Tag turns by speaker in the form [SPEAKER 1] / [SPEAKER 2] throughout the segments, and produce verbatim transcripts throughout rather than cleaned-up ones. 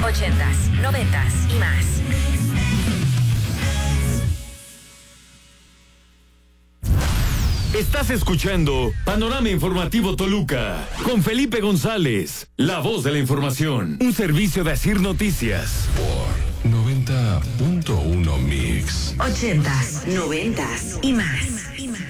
[SPEAKER 1] ochentas, noventas y más.
[SPEAKER 2] Estás escuchando Panorama Informativo Toluca con Felipe González, la voz de la información, un servicio de Asir Noticias.
[SPEAKER 3] Por noventa punto uno Mix.
[SPEAKER 1] Ochentas, noventas y más. Y más.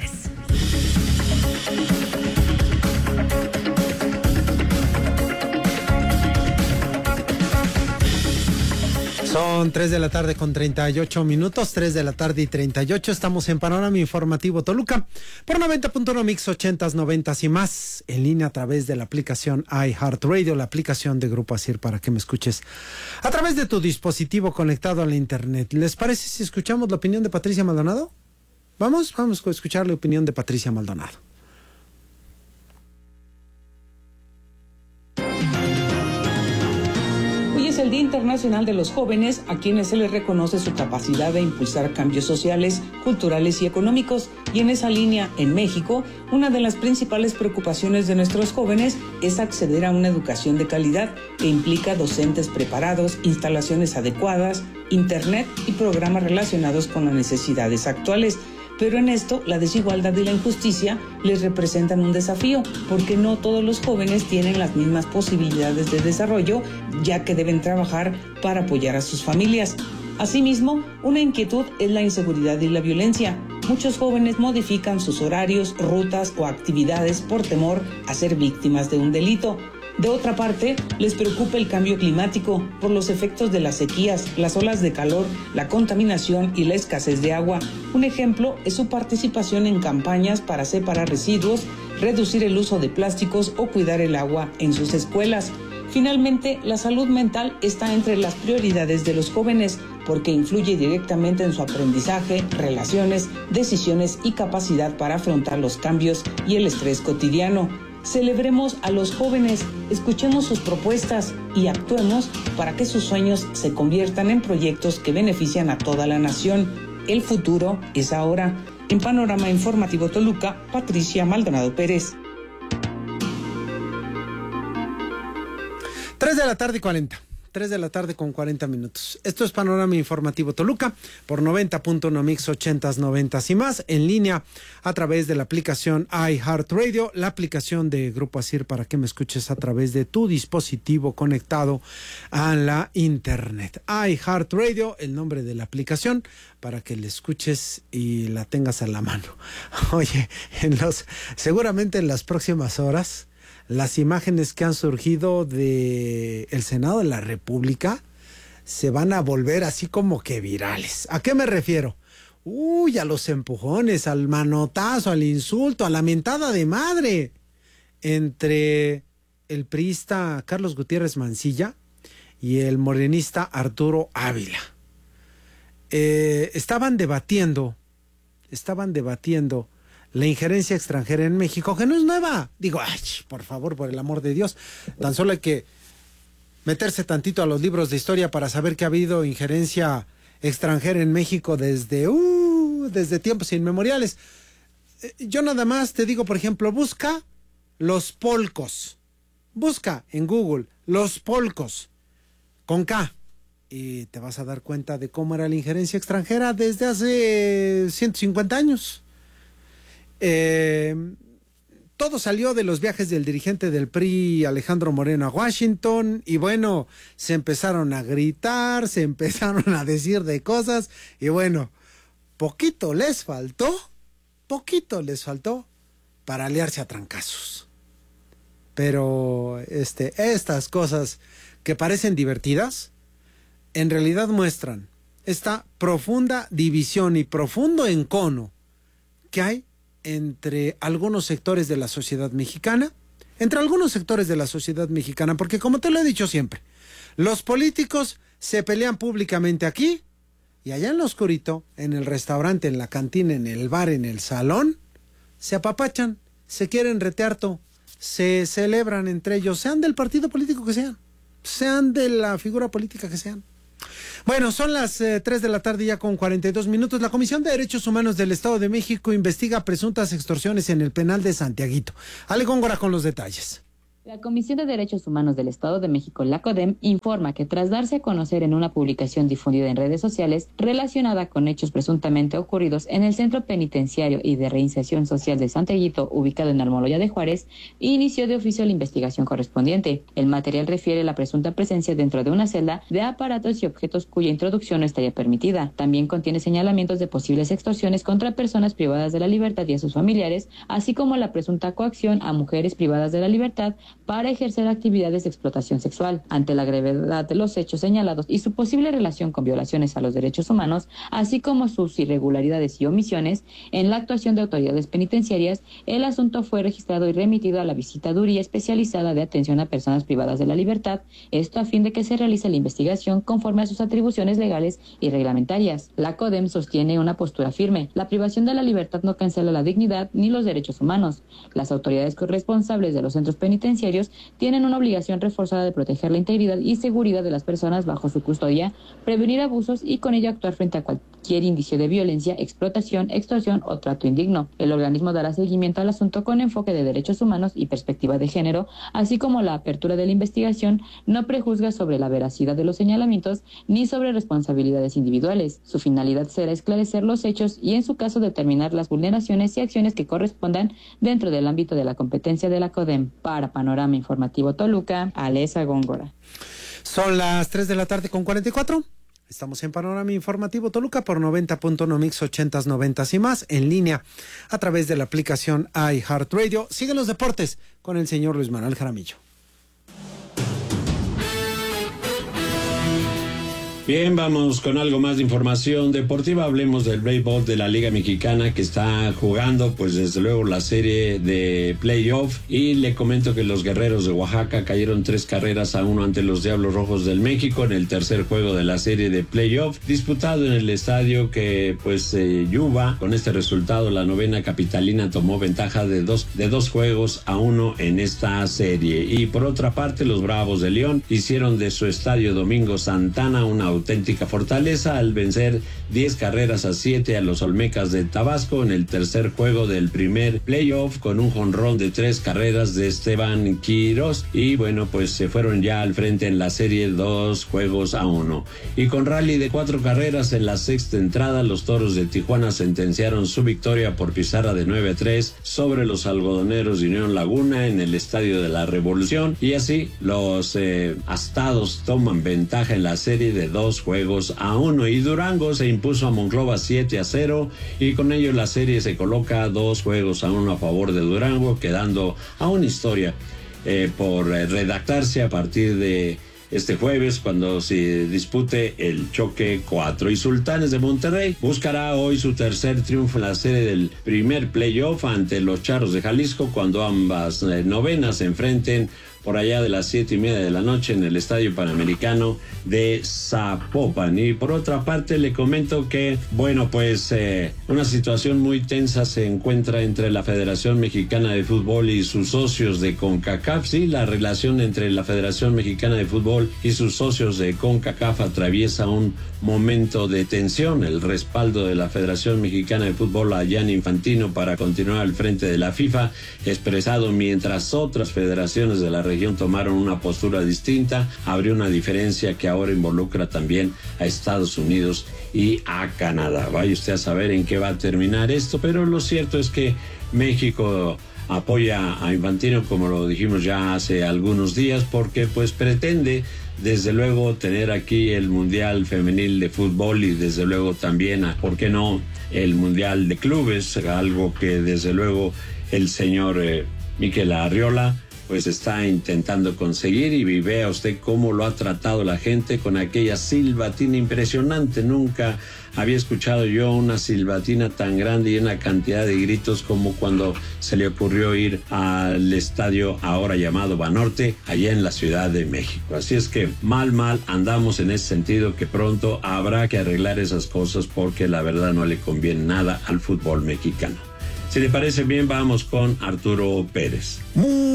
[SPEAKER 4] Son tres de la tarde con treinta y ocho minutos, tres de la tarde y treinta y ocho. Estamos en Panorama Informativo Toluca por noventa punto uno Mix, ochentas, noventas y más, en línea a través de la aplicación iHeartRadio, la aplicación de Grupo Asir, para que me escuches a través de tu dispositivo conectado a la internet. ¿Les parece si escuchamos la opinión de Patricia Maldonado? Vamos, vamos a escuchar la opinión de Patricia Maldonado.
[SPEAKER 5] Es el Día Internacional de los Jóvenes, a quienes se les reconoce su capacidad de impulsar cambios sociales, culturales y económicos. Y en esa línea, en México, una de las principales preocupaciones de nuestros jóvenes es acceder a una educación de calidad que implica docentes preparados, instalaciones adecuadas, internet y programas relacionados con las necesidades actuales. Pero en esto, la desigualdad y la injusticia les representan un desafío, porque no todos los jóvenes tienen las mismas posibilidades de desarrollo, ya que deben trabajar para apoyar a sus familias. Asimismo, una inquietud es la inseguridad y la violencia. Muchos jóvenes modifican sus horarios, rutas o actividades por temor a ser víctimas de un delito. De otra parte, les preocupa el cambio climático por los efectos de las sequías, las olas de calor, la contaminación y la escasez de agua. Un ejemplo es su participación en campañas para separar residuos, reducir el uso de plásticos o cuidar el agua en sus escuelas. Finalmente, la salud mental está entre las prioridades de los jóvenes porque influye directamente en su aprendizaje, relaciones, decisiones y capacidad para afrontar los cambios y el estrés cotidiano. Celebremos a los jóvenes, escuchemos sus propuestas y actuemos para que sus sueños se conviertan en proyectos que benefician a toda la nación. El futuro es ahora. En Panorama Informativo Toluca, Patricia Maldonado Pérez.
[SPEAKER 4] tres de la tarde y cuarenta. tres de la tarde con cuarenta minutos. Esto es Panorama Informativo Toluca por noventa punto uno Mix, ochentas, noventas y más, en línea a través de la aplicación iHeartRadio, la aplicación de Grupo Asir, para que me escuches a través de tu dispositivo conectado a la internet. iHeartRadio, el nombre de la aplicación, para que la escuches y la tengas a la mano. Oye, en los, seguramente en las próximas horas, las imágenes que han surgido de el Senado de la República se van a volver así como que virales. ¿A qué me refiero? Uy, a los empujones, al manotazo, al insulto, a la mentada de madre entre el priista Carlos Gutiérrez Mancilla y el morenista Arturo Ávila. Eh, estaban debatiendo, estaban debatiendo la injerencia extranjera en México, que no es nueva. Digo, ay, por favor, por el amor de Dios, tan solo hay que meterse tantito a los libros de historia para saber que ha habido injerencia extranjera en México desde, uh, desde tiempos inmemoriales. Eh, yo nada más te digo, por ejemplo, busca los polcos. Busca en Google los polcos, con K, y te vas a dar cuenta de cómo era la injerencia extranjera desde hace ciento cincuenta años. Eh, todo salió de los viajes del dirigente del P R I, Alejandro Moreno, a Washington, y bueno, se empezaron a gritar, se empezaron a decir de cosas, y bueno, poquito les faltó, poquito les faltó para aliarse a trancazos. Pero este, estas cosas que parecen divertidas, en realidad muestran esta profunda división y profundo encono que hay entre algunos sectores de la sociedad mexicana, entre algunos sectores de la sociedad mexicana, porque como te lo he dicho siempre, los políticos se pelean públicamente aquí y allá en lo oscurito, en el restaurante, en la cantina, en el bar, en el salón, se apapachan, se quieren retearto, se celebran entre ellos, sean del partido político que sean, sean de la figura política que sean. Bueno, son las eh, tres de la tarde ya con cuarenta y dos minutos. La Comisión de Derechos Humanos del Estado de México investiga presuntas extorsiones en el penal de Santiaguito. Ale Góngora con los detalles.
[SPEAKER 6] La Comisión de Derechos Humanos del Estado de México, la CODEM, informa que tras darse a conocer en una publicación difundida en redes sociales relacionada con hechos presuntamente ocurridos en el Centro Penitenciario y de Reinserción Social de Santiaguito, ubicado en Almoloya de Juárez, inició de oficio la investigación correspondiente. El material refiere la presunta presencia dentro de una celda de aparatos y objetos cuya introducción no estaría permitida. También contiene señalamientos de posibles extorsiones contra personas privadas de la libertad y a sus familiares, así como la presunta coacción a mujeres privadas de la libertad para ejercer actividades de explotación sexual. Ante la gravedad de los hechos señalados y su posible relación con violaciones a los derechos humanos, así como sus irregularidades y omisiones en la actuación de autoridades penitenciarias, el asunto fue registrado y remitido a la Visitaduría Especializada de Atención a Personas Privadas de la Libertad, esto a fin de que se realice la investigación conforme a sus atribuciones legales y reglamentarias. La CODEM sostiene una postura firme. La privación de la libertad no cancela la dignidad ni los derechos humanos. Las autoridades corresponsables de los centros penitenciarios tienen una obligación reforzada de proteger la integridad y seguridad de las personas bajo su custodia, prevenir abusos y con ello actuar frente a cualquier indicio de violencia, explotación, extorsión o trato indigno. El organismo dará seguimiento al asunto con enfoque de derechos humanos y perspectiva de género, así como la apertura de la investigación no prejuzga sobre la veracidad de los señalamientos ni sobre responsabilidades individuales. Su finalidad será esclarecer los hechos y, en su caso, determinar las vulneraciones y acciones que correspondan dentro del ámbito de la competencia de la CODEM. Para Panorama Informativo Toluca, Alesa Góngora.
[SPEAKER 4] Son las tres de la tarde con cuarenta y cuatro. Estamos en Panorama Informativo Toluca por noventa punto uno Mix ochentas, noventas y más, en línea a través de la aplicación iHeartRadio. Siguen los deportes con el señor Luis Manuel Jaramillo.
[SPEAKER 7] Bien, vamos con algo más de información deportiva. Hablemos del béisbol de la Liga Mexicana, que está jugando pues desde luego la serie de playoff, y le comento que los Guerreros de Oaxaca cayeron tres carreras a uno ante los Diablos Rojos del México en el tercer juego de la serie de playoff, disputado en el estadio que pues eh, Yuba. Con este resultado, la novena capitalina tomó ventaja de dos, de dos juegos a uno en esta serie. Y por otra parte, los Bravos de León hicieron de su estadio Domingo Santana una auténtica fortaleza al vencer diez carreras a siete a los Olmecas de Tabasco en el tercer juego del primer playoff, con un jonrón de tres carreras de Esteban Quiroz, y bueno, pues se fueron ya al frente en la serie dos juegos a uno. Y con rally de cuatro carreras en la sexta entrada, los Toros de Tijuana sentenciaron su victoria por pizarra de nueve a tres sobre los Algodoneros de Unión Laguna en el Estadio de la Revolución, y así los eh, Astados toman ventaja en la serie de dos juegos a uno. Y Durango se impuso a Monclova siete a cero, y con ello la serie se coloca dos juegos a uno a favor de Durango, quedando a una historia eh, por eh, redactarse a partir de este jueves, cuando se dispute el choque cuatro. Y Sultanes de Monterrey buscará hoy su tercer triunfo en la serie del primer playoff ante los Charros de Jalisco, cuando ambas eh, novenas se enfrenten por allá de las siete y media de la noche en el Estadio Panamericano de Zapopan. Y por otra parte, le comento que, bueno, pues eh, una situación muy tensa se encuentra entre la Federación Mexicana de Fútbol y sus socios de CONCACAF. Sí, la relación entre la Federación Mexicana de Fútbol y sus socios de CONCACAF atraviesa un momento de tensión. El respaldo de la Federación Mexicana de Fútbol a Gianni Infantino para continuar al frente de la FIFA, expresado mientras otras federaciones de la región tomaron una postura distinta, abrió una diferencia que ahora involucra también a Estados Unidos y a Canadá. Vaya usted a saber en qué va a terminar esto, pero lo cierto es que México apoya a Infantino, como lo dijimos ya hace algunos días, porque pues pretende desde luego tener aquí el Mundial Femenil de Fútbol y desde luego también, ¿por qué no?, el Mundial de Clubes, algo que desde luego el señor eh, Mikel Arriola pues está intentando conseguir. Y vea usted cómo lo ha tratado la gente con aquella silbatina impresionante. Nunca había escuchado yo una silbatina tan grande y una cantidad de gritos como cuando se le ocurrió ir al estadio ahora llamado Banorte, allá en la Ciudad de México. Así es que mal, mal andamos en ese sentido, que pronto habrá que arreglar esas cosas, porque la verdad no le conviene nada al fútbol mexicano. Si le parece bien, vamos con Arturo Pérez.
[SPEAKER 4] Muy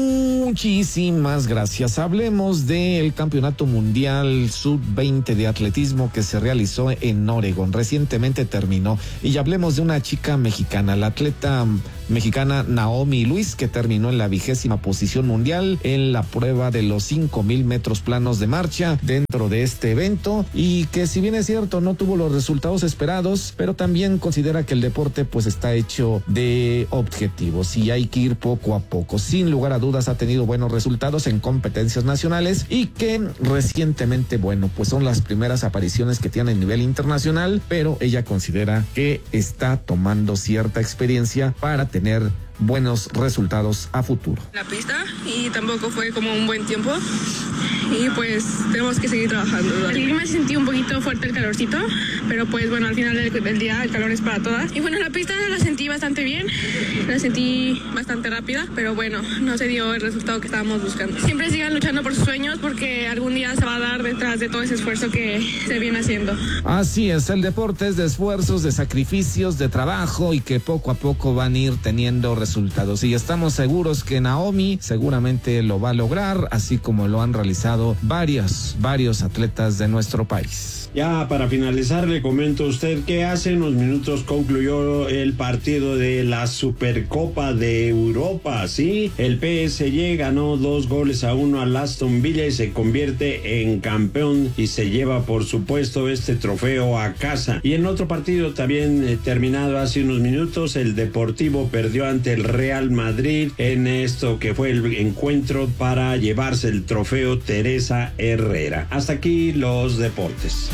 [SPEAKER 8] Muchísimas gracias. Hablemos del Campeonato Mundial sub veinte de atletismo que se realizó en Oregón. Recientemente terminó. Y hablemos de una chica mexicana, la atleta mexicana Naomi Luis, que terminó en la vigésima posición mundial en la prueba de los cinco mil metros planos de marcha dentro de este evento, y que, si bien es cierto, no tuvo los resultados esperados, pero también considera que el deporte pues está hecho de objetivos y hay que ir poco a poco. Sin lugar a dudas ha tenido buenos resultados en competencias nacionales y que recientemente, bueno, pues son las primeras apariciones que tiene a nivel internacional, pero ella considera que está tomando cierta experiencia para tener buenos resultados a futuro.
[SPEAKER 9] La pista y tampoco fue como un buen tiempo y pues tenemos que seguir trabajando. El clima se sentí un poquito fuerte el calorcito, pero pues bueno, al final del, del día el calor es para todas. Y bueno, la pista la sentí bastante bien, la sentí bastante rápida, pero bueno, no se dio el resultado que estábamos buscando. Siempre sigan luchando por sus sueños porque algún día se va a dar detrás de todo ese esfuerzo que se viene haciendo.
[SPEAKER 8] Así es, el deporte es de esfuerzos, de sacrificios, de trabajo y que poco a poco van a ir teniendo resultados. resultados y estamos seguros que Naomi seguramente lo va a lograr, así como lo han realizado varios, varios atletas de nuestro país.
[SPEAKER 7] Ya para finalizar le comento a usted que hace unos minutos concluyó el partido de la Supercopa de Europa, ¿sí? El P S G ganó dos goles a uno al Aston Villa y se convierte en campeón y se lleva por supuesto este trofeo a casa. Y en otro partido también eh, terminado hace unos minutos, el Deportivo perdió ante el Real Madrid en esto que fue el encuentro para llevarse el trofeo Teresa Herrera. Hasta aquí los deportes.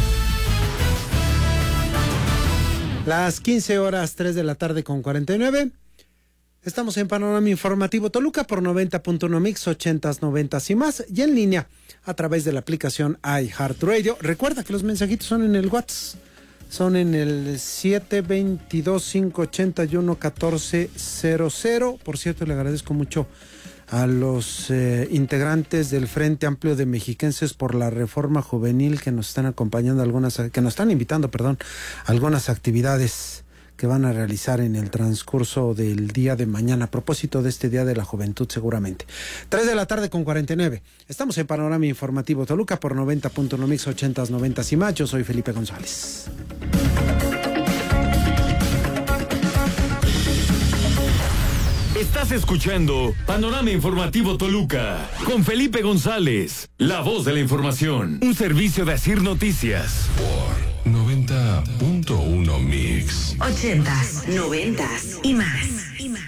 [SPEAKER 4] Las quince horas, tres de la tarde con cuarenta y nueve. Estamos en Panorama Informativo Toluca por noventa punto uno Mix, ochentas, noventas y más, y en línea a través de la aplicación iHeartRadio. Recuerda que los mensajitos son en el WhatsApp. Son en el siete veintidós, cinco ochenta y uno, catorce cero cero. Por cierto, le agradezco mucho a los eh, integrantes del Frente Amplio de Mexiquenses por la Reforma Juvenil que nos están acompañando, algunas, que nos están invitando, perdón, a algunas actividades que van a realizar en el transcurso del día de mañana, a propósito de este Día de la Juventud seguramente. tres de la tarde con cuarenta y nueve. Estamos en Panorama Informativo Toluca por noventa punto uno Mix, ochentas, noventas y más. Yo soy Felipe González.
[SPEAKER 2] Estás escuchando Panorama Informativo Toluca con Felipe González, la voz de la información, un servicio de Asir Noticias.
[SPEAKER 3] Por noventa punto uno Mix.
[SPEAKER 1] Ochentas, noventas y más. Y más.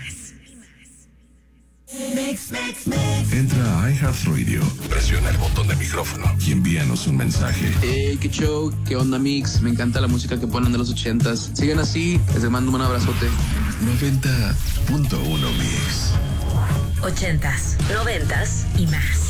[SPEAKER 1] Mix, mix, mix.
[SPEAKER 3] Entra a iHeartRadio, presiona el botón de micrófono y envíanos un mensaje.
[SPEAKER 10] Hey, qué show, qué onda Mix, me encanta la música que ponen de los ochentas. Sigan así, les mando un abrazote.
[SPEAKER 3] noventa punto uno Mix.
[SPEAKER 1] Ochentas, noventas y más.